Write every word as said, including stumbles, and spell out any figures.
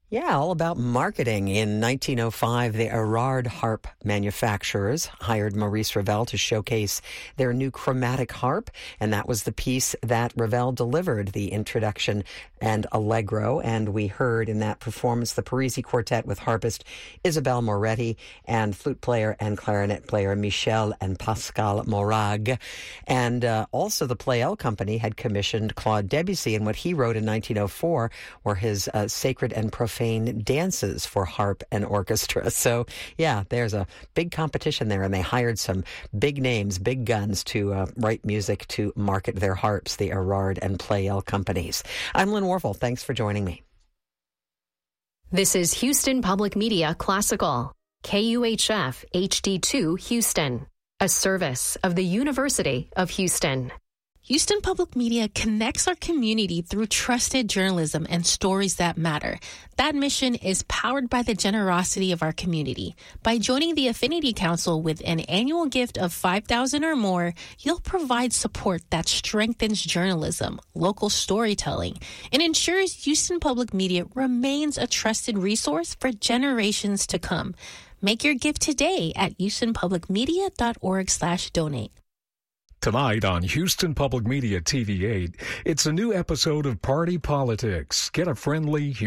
Yeah, all about marketing. In nineteen oh five, the Erard harp manufacturers hired Maurice Ravel to showcase their new chromatic harp, and that was the piece that Ravel delivered, the introduction and allegro. And we heard in that performance the Parisi Quartet with harpist Isabelle Moretti and flute player and clarinet player Michel and Pascal Morag. And uh, also the Pleyel Company had commissioned Claude Debussy, and what he wrote in nineteen oh four were his uh, sacred and profane dances for harp and orchestra. So, yeah, there's a big competition there, and they hired some big names, big guns to uh, write music to market their harps, the Erard and Pleyel companies. I'm Lynn Warfel. Thanks for joining me. This is Houston Public Media Classical, K U H F H D two Houston, a service of the University of Houston. Houston Public Media connects our community through trusted journalism and stories that matter. That mission is powered by the generosity of our community. By joining the Affinity Council with an annual gift of five thousand dollars or more, you'll provide support that strengthens journalism, local storytelling, and ensures Houston Public Media remains a trusted resource for generations to come. Make your gift today at houstonpublicmedia.org slash donate. Tonight on Houston Public Media T V eight, it's a new episode of Party Politics. Get a friendly